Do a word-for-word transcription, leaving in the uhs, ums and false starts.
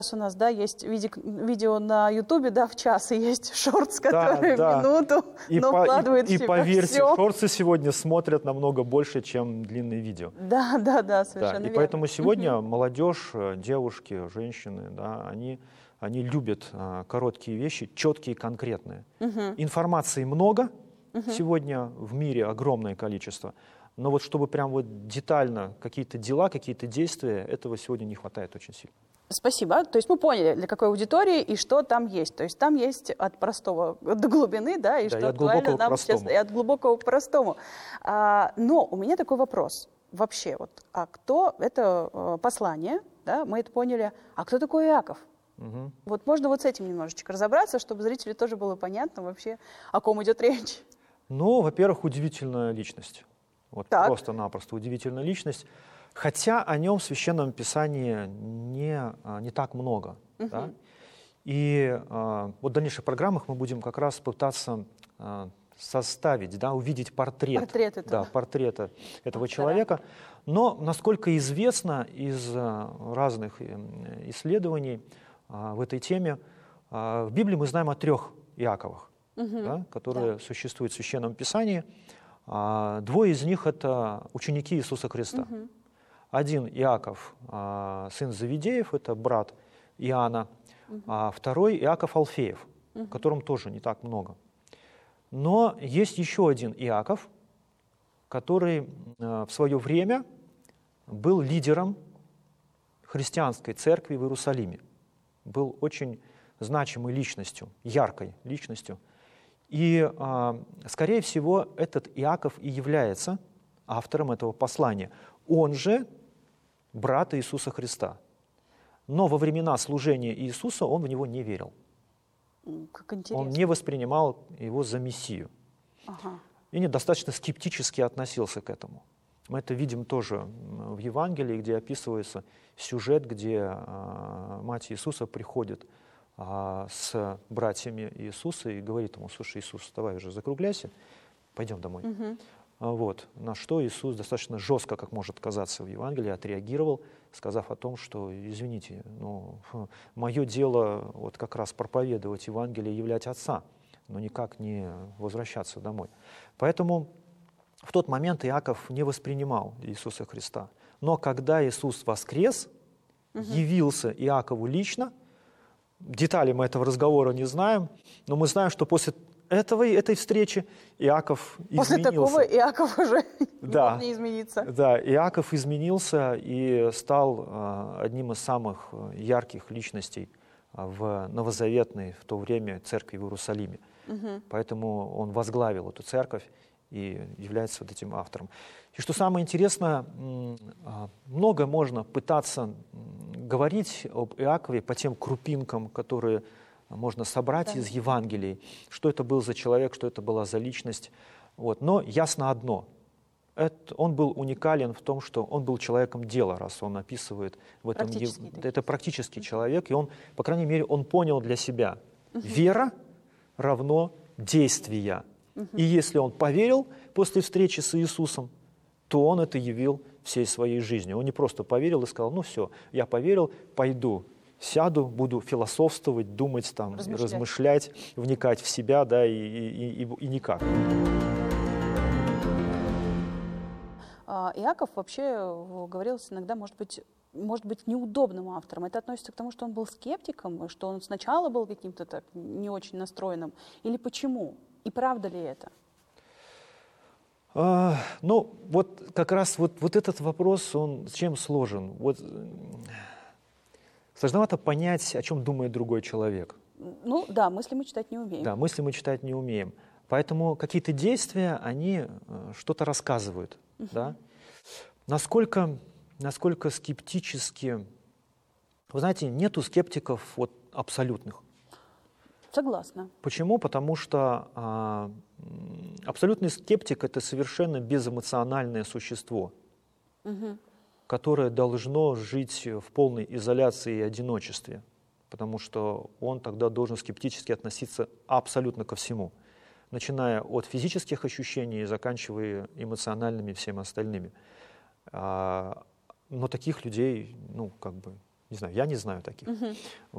У нас, да, есть видик, видео на Ютубе, да, в час, и есть шортс, который да, в минуту, и но по, вкладывает и, в и поверьте, все. шортсы сегодня смотрят намного больше, чем длинные видео. Да, да, да, совершенно да, верно. И поэтому сегодня угу. молодежь, девушки, женщины, да, они, они любят а, короткие вещи, четкие, конкретные. Угу. Информации много, угу. сегодня в мире огромное количество, но вот чтобы прям вот детально какие-то дела, какие-то действия, этого сегодня не хватает очень сильно. Спасибо. То есть мы поняли, для какой аудитории и что там есть. То есть там есть от простого до глубины, да, и да, что и актуально нам сейчас, и от глубокого к простому. А, но у меня такой вопрос. Вообще, вот, а кто это э, послание, да, мы это поняли, а кто такой Иаков? Угу. Вот можно вот с этим немножечко разобраться, чтобы зрителю тоже было понятно вообще, о ком идет речь. Ну, во-первых, удивительная личность. Вот просто-напросто удивительная личность. Хотя о нем в Священном Писании не, не так много. Uh-huh. Да? И а, вот в дальнейших программах мы будем как раз пытаться а, составить, да, увидеть портрет, портрет этого. Да, портрета этого Автора. человека. Но, насколько известно из а, разных исследований а, в этой теме, а, в Библии мы знаем о трех Иаковах, uh-huh. да, которые да. существуют в Священном Писании. А, двое из них — это ученики Иисуса Христа. Uh-huh. Один Иаков, сын Завидеев, это брат Иоанна, угу. а второй Иаков Алфеев, угу. которым тоже не так много. Но есть еще один Иаков, который в свое время был лидером христианской церкви в Иерусалиме, был очень значимой личностью, яркой личностью. И, скорее всего, этот Иаков и является автором этого послания. Он же брат Иисуса Христа. Но во времена служения Иисуса он в него не верил. Как интересно. Он не воспринимал его за Мессию. Ага. И недостаточно скептически относился к этому. Мы это видим тоже в Евангелии, где описывается сюжет, где а, мать Иисуса приходит а, с братьями Иисуса и говорит ему: слушай, Иисус, давай уже закругляйся, пойдем домой. Угу. Вот. На что Иисус достаточно жестко, как может казаться в Евангелии, отреагировал, сказав о том, что, извините, ну, мое дело вот как раз проповедовать Евангелие, являть Отца, но никак не возвращаться домой. Поэтому в тот момент Иаков не воспринимал Иисуса Христа. Но когда Иисус воскрес, угу. явился Иакову лично, детали мы этого разговора не знаем, но мы знаем, что после Этого, этой встречи Иаков После изменился. После такого Иаков уже да, не мог не измениться. Да, Иаков изменился и стал а, одним из самых ярких личностей а, в новозаветной в то время церкви в Иерусалиме. Угу. Поэтому он возглавил эту церковь и является вот этим автором. И что самое интересное, много можно пытаться говорить об Иакове по тем крупинкам, которые можно собрать да. из Евангелий, что это был за человек, что это была за личность. Вот. Но ясно одно. Это, он был уникален в том, что он был человеком дела, раз он описывает в этом. Практический, это практический uh-huh. человек, и он, по крайней мере, он понял для себя. Uh-huh. Вера равно действия. Uh-huh. И если он поверил после встречи с Иисусом, то он это явил всей своей жизнью. Он не просто поверил и сказал: ну все, я поверил, пойду. Сяду, буду философствовать, думать, там, размышлять. размышлять, вникать в себя, да, и, и, и, и никак. Иаков вообще говорилось иногда, может быть, может быть, неудобным автором. Это относится к тому, что он был скептиком, что он сначала был каким-то так не очень настроенным, или почему? И правда ли это? А, ну, вот как раз вот, вот этот вопрос, он с чем сложен? Вот... Сложновато понять, о чем думает другой человек. Ну да, мысли мы читать не умеем. Да, мысли мы читать не умеем. Поэтому какие-то действия, они э, что-то рассказывают. Uh-huh. Да? Насколько, насколько скептически... Вы знаете, нету скептиков вот, абсолютных. Согласна. Почему? Потому что э, абсолютный скептик — это совершенно безэмоциональное существо. Uh-huh. которое должно жить в полной изоляции и одиночестве, потому что он тогда должен скептически относиться абсолютно ко всему, начиная от физических ощущений и заканчивая эмоциональными и всеми остальными. Но таких людей, ну, как бы, Не знаю, я не знаю таких. Мгм.